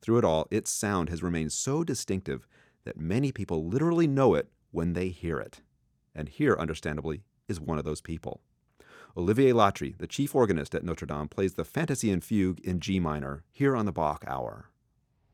Through it all, its sound has remained so distinctive that many people literally know it when they hear it. And here, understandably, is one of those people. Olivier Latry, the chief organist at Notre Dame, plays the Fantaisie and Fugue in G minor here on the Bach Hour.